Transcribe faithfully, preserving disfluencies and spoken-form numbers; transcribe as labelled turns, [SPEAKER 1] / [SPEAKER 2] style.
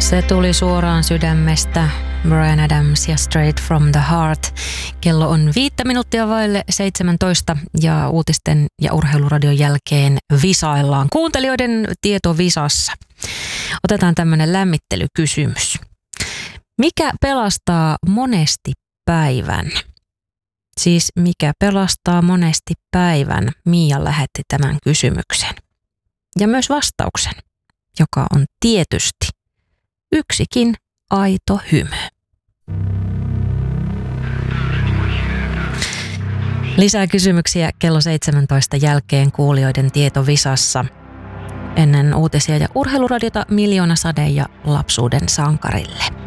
[SPEAKER 1] Se tuli suoraan sydämestä. Bryan Adams ja Straight from the Heart. Kello on viittä minuuttia vaille seitsemäntoista ja uutisten ja urheiluradion jälkeen visaillaan kuuntelijoiden tietovisassa. Otetaan tämmöinen lämmittelykysymys. Mikä pelastaa monesti päivän? Siis mikä pelastaa monesti päivän? Mia lähetti tämän kysymyksen. Ja myös vastauksen, joka on tietysti yksikin aito hymy. Lisää kysymyksiä kello seitsemäntoista jälkeen kuulijoiden tietovisassa. Ennen uutisia ja urheiluradiota Miljoona sade ja lapsuuden sankarille.